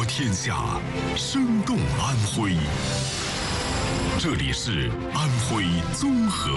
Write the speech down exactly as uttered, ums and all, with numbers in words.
天下，生动安徽。这里是安徽综合